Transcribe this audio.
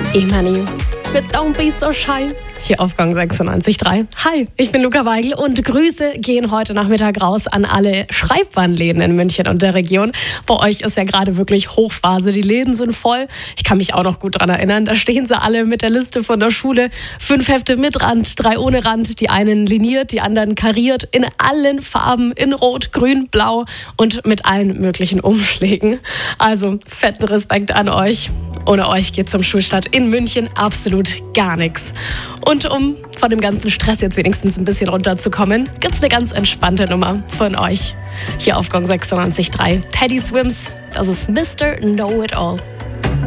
E-Money mit Don't Be So Shy. Hier auf Gong 96.3. Hi, ich bin Luca Weigl und Grüße gehen heute Nachmittag raus an alle Schreibwarenläden in München und der Region. Bei euch ist ja gerade wirklich Hochphase, die Läden sind voll. Ich kann mich auch noch gut dran erinnern, da stehen sie alle mit der Liste von der Schule. 5 Hefte mit Rand, 3 ohne Rand, die einen liniert, die anderen kariert, in allen Farben, in Rot, Grün, Blau und mit allen möglichen Umschlägen. Also fetten Respekt an euch. Ohne euch geht zum Schulstart in München absolut gar nichts. Und um von dem ganzen Stress jetzt wenigstens ein bisschen runterzukommen, gibt's eine ganz entspannte Nummer von euch. Hier auf Gong 96.3. Teddy Swims, das ist Mr. Know It All.